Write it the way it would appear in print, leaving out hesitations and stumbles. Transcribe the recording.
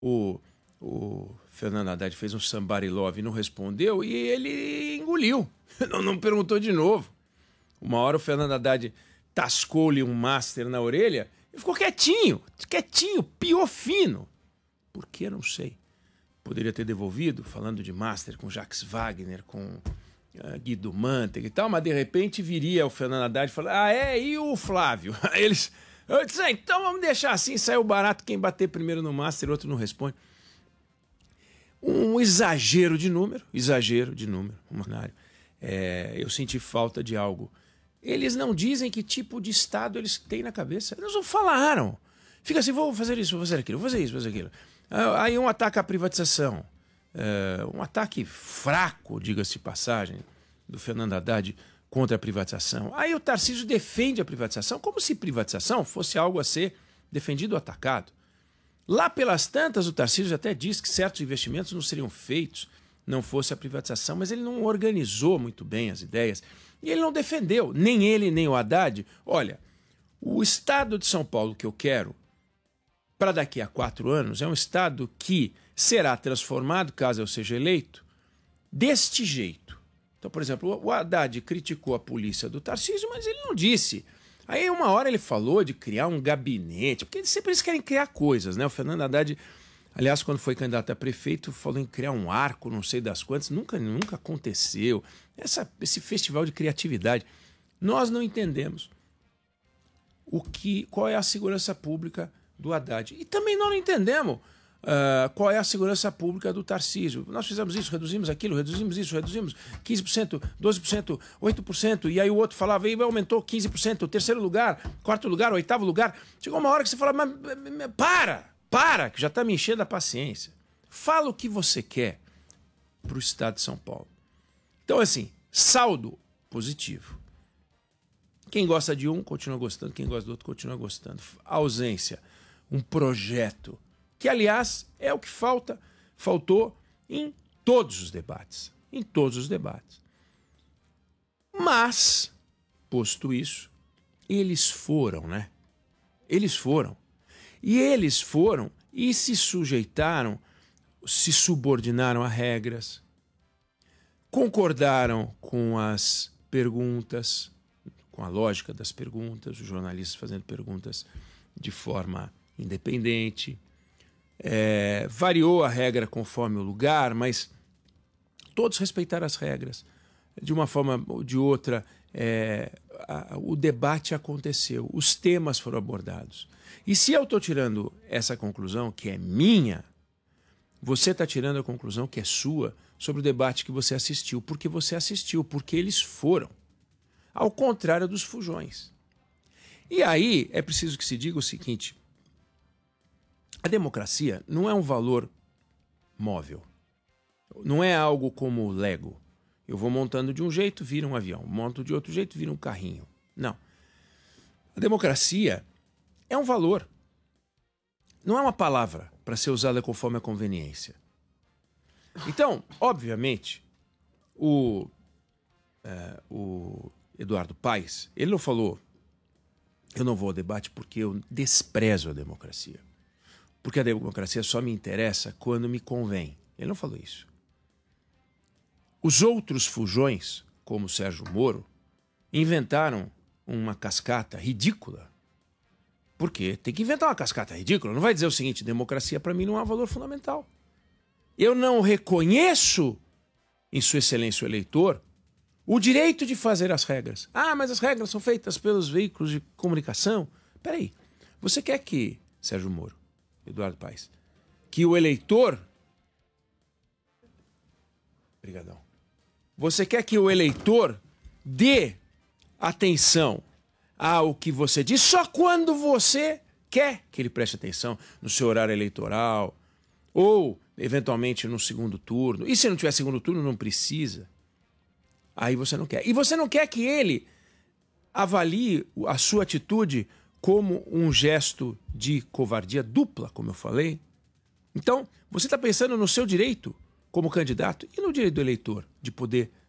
o, o Fernando Haddad fez um somebody love e não respondeu, e ele engoliu, não perguntou de novo. Uma hora o Fernando Haddad tascou-lhe um master na orelha e ficou quietinho, piou fino. Por que? Não sei. Poderia ter devolvido, falando de master com Jacques Wagner, com Guido Mantega e tal, mas de repente viria o Fernando Haddad e falar, e o Flávio? Eu disse, então vamos deixar assim, saiu barato, quem bater primeiro no master, o outro não responde. Um exagero de número, eu senti falta de algo. Eles não dizem que tipo de Estado eles têm na cabeça. Eles não falaram. Fica assim, vou fazer isso, vou fazer aquilo, vou fazer isso, vou fazer aquilo. Aí um ataque à privatização. Um ataque fraco, diga-se de passagem, do Fernando Haddad contra a privatização. Aí o Tarcísio defende a privatização como se privatização fosse algo a ser defendido ou atacado. Lá pelas tantas, o Tarcísio até diz que certos investimentos não seriam feitos não fosse a privatização, mas ele não organizou muito bem as ideias e ele não defendeu, nem ele nem o Haddad. Olha, o Estado de São Paulo que eu quero para daqui a 4 anos é um Estado que será transformado, caso eu seja eleito, deste jeito. Então, por exemplo, o Haddad criticou a polícia do Tarcísio, mas ele não disse. Aí uma hora ele falou de criar um gabinete, porque eles querem criar coisas, né? O Fernando Haddad, aliás, quando foi candidato a prefeito, falou em criar um arco, não sei das quantas, nunca aconteceu. Esse festival de criatividade. Nós não entendemos qual é a segurança pública do Haddad. E também nós não entendemos qual é a segurança pública do Tarcísio. Nós fizemos isso, reduzimos aquilo, reduzimos isso, reduzimos 15%, 12%, 8%, e aí o outro falava, e aumentou 15%, terceiro lugar, quarto lugar, oitavo lugar. Chegou uma hora que você fala, mas para, que já está me enchendo a paciência. Fala o que você quer para o Estado de São Paulo. Então, assim, saldo positivo. Quem gosta de um, continua gostando, quem gosta do outro, continua gostando. A ausência, um projeto, que, aliás, é o que faltou em todos os debates. Em todos os debates. Mas, posto isso, eles foram, né? Eles foram. E eles foram e se sujeitaram, se subordinaram a regras, concordaram com as perguntas, com a lógica das perguntas, os jornalistas fazendo perguntas de forma independente. Variou a regra conforme o lugar, mas todos respeitaram as regras. De uma forma ou de outra, o debate aconteceu, os temas foram abordados. E se eu estou tirando essa conclusão, que é minha, você está tirando a conclusão que é sua sobre o debate que você assistiu. Porque você assistiu, porque eles foram. Ao contrário dos fujões. E aí é preciso que se diga o seguinte: a democracia não é um valor móvel. Não é algo como o Lego. Eu vou montando de um jeito, vira um avião. Monto de outro jeito, vira um carrinho. Não. A democracia é um valor. Não é uma palavra para ser usada conforme a conveniência. Então, obviamente, o Eduardo Paes, ele não falou, eu não vou ao debate porque eu desprezo a democracia. Porque a democracia só me interessa quando me convém. Ele não falou isso. Os outros fujões, como o Sérgio Moro, inventaram uma cascata ridícula. Por quê? Tem que inventar uma cascata ridícula. Não vai dizer o seguinte: democracia para mim não é um valor fundamental. Eu não reconheço, em sua excelência o eleitor, o direito de fazer as regras. Ah, mas as regras são feitas pelos veículos de comunicação. Peraí, você quer que, Sérgio Moro, Eduardo Paes, que o eleitor... Obrigadão. Você quer que o eleitor dê atenção ao que você diz só quando você quer que ele preste atenção no seu horário eleitoral ou, eventualmente, no segundo turno. E se não tiver segundo turno, não precisa. Aí você não quer. E você não quer que ele avalie a sua atitude como um gesto de covardia dupla, como eu falei. Então, você está pensando no seu direito como candidato e no direito do eleitor de poder